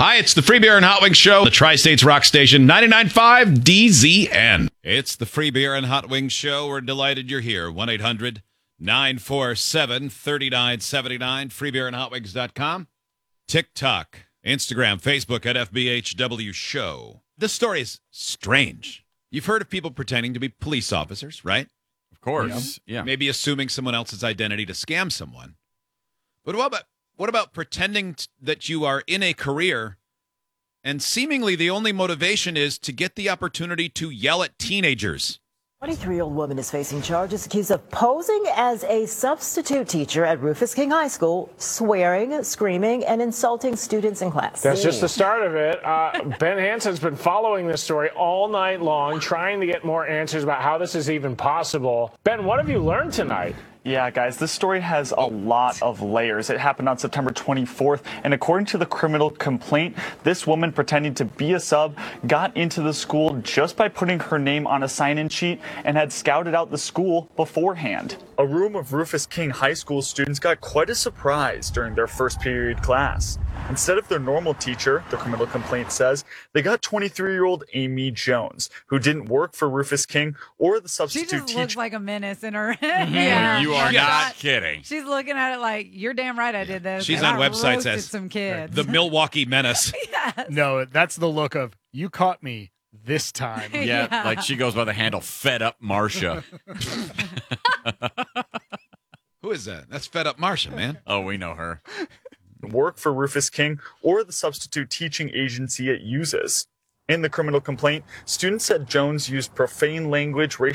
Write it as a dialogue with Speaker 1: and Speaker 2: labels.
Speaker 1: Hi, it's the Free Beer and Hot Wings Show, the Tri-States Rock Station, 99.5 DZN. It's the Free Beer and Hot Wings Show. We're delighted you're here. 1-800-947-3979, freebeerandhotwings.com. TikTok, Instagram, Facebook at FBHW Show. This story is strange. You've heard of people pretending to be police officers, right?
Speaker 2: Of course. Yeah.
Speaker 1: Maybe assuming someone else's identity to scam someone. But what about pretending that you are in a career and seemingly the only motivation is to get the opportunity to yell at teenagers?
Speaker 3: 23-year-old woman is facing charges accused of posing as a substitute teacher at Rufus King High School, swearing, screaming, and insulting students in class.
Speaker 4: That's just the start of it. Ben Hansen's been following this story all night long, trying to get more answers about how this is even possible. Ben, what have you learned tonight?
Speaker 5: Yeah, guys, this story has a lot of layers. It happened on September 24th, and according to the criminal complaint, this woman pretending to be a sub got into the school just by putting her name on a sign-in sheet and had scouted out the school beforehand. A room of Rufus King High School students got quite a surprise during their first period class. Instead of their normal teacher, the criminal complaint says, they got 23-year-old Amy Jones, who didn't work for Rufus King or the substitute teacher.
Speaker 6: She just looks like a menace in her.
Speaker 2: You are not kidding.
Speaker 6: She's looking at it like, you're damn right I did this.
Speaker 1: She's
Speaker 6: and
Speaker 1: on
Speaker 6: I
Speaker 1: websites
Speaker 6: roasted
Speaker 1: as
Speaker 6: some kids.
Speaker 1: the Milwaukee Menace.
Speaker 6: Yes.
Speaker 7: No, that's the look of, you caught me this time.
Speaker 2: Yeah, like she goes by the handle Fed Up Marsha.
Speaker 1: Who is that? That's Fed Up Marsha, man.
Speaker 2: Oh, we know her.
Speaker 5: Work for Rufus King or the substitute teaching agency it uses. In the criminal complaint, students said Jones used profane language,